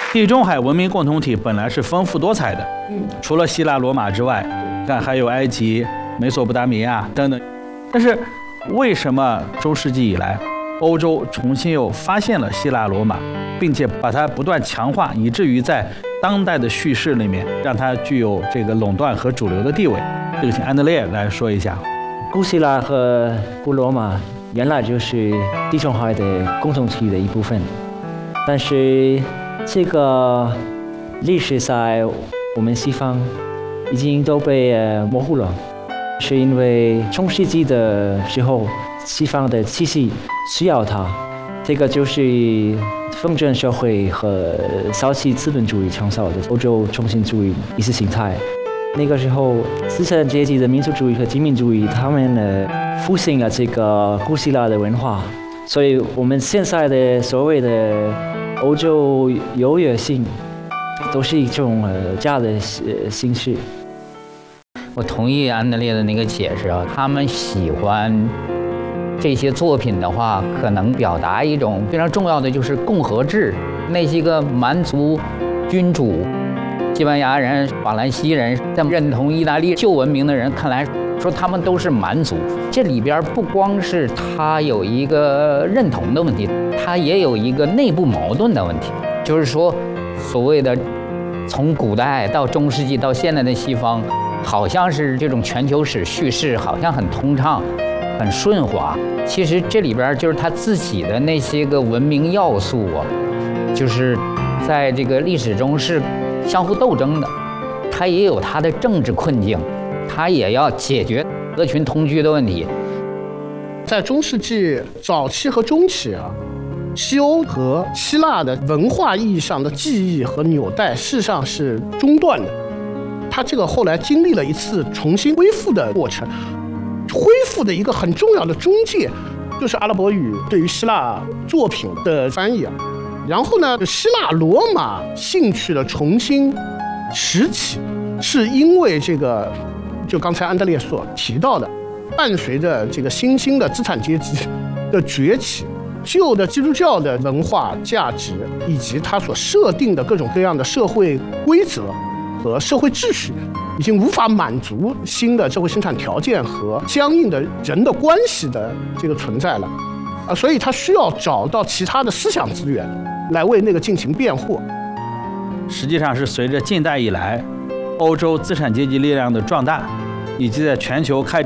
地中海文明共同体本来是丰富多彩的，除了希腊罗马之外，看还有埃及、美索不达米亚等等。但是为什么中世纪以来，欧洲重新又发现了希腊罗马，并且把它不断强化，以至于在当代的叙事里面，让它具有这个垄断和主流的地位？这个请安德烈来说一下。 古希腊和古罗马原来就是地中海的共同体的一部分，但是这个历史在我们西方已经都被模糊了，是因为中世纪的时候，西方的气息需要它，这个就是封建社会和早期资本主义创造的欧洲中心主义意识形态。那个时候，资产阶级的民族主义和殖民主义，他们复兴了这个古希腊的文化，所以我们现在的所谓的欧洲优越性，都是一种假的形式。 我同意安德烈的那个解释啊，他们喜欢这些作品的话，可能表达一种非常重要的就是共和制。那些个蛮族君主。西班牙人、法兰西人，在认同意大利旧文明的人看来，说他们都是蛮族。这里边不光是他有一个认同的问题，他也有一个内部矛盾的问题。就是说，所谓的从古代到中世纪到现在的西方，好像是这种全球史叙事好像很通畅、很顺滑。其实这里边就是他自己的那些个文明要素啊，就是在这个历史中是相互斗争的，他也有他的政治困境，他也要解决合群同居的问题。 在中世纪早期和中期啊，西欧和希腊的文化意义上的记忆和纽带事实上是中断的。他这个后来经历了一次重新恢复的过程，恢复的一个很重要的中介就是阿拉伯语对于希腊作品的翻译啊。然后呢，希腊罗马兴趣的重新拾起，是因为这个，就刚才安德烈所提到的，伴随着这个新兴的资产阶级的崛起，旧的基督教的文化价值以及它所设定的各种各样的社会规则和社会秩序，已经无法满足新的社会生产条件和僵硬的人的关系的这个存在了。所以他需要找到其他的思想资源来为那个进行辩护。 实际上是随着近代以来欧洲资产阶级力量的壮大，以及在全球开